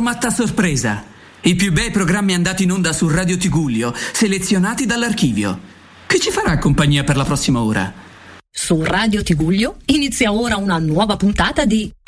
format a sorpresa. I più bei programmi andati in onda su Radio Tigullio, selezionati dall'archivio. Chi ci farà compagnia per la prossima ora? Su Radio Tigullio inizia ora una nuova puntata di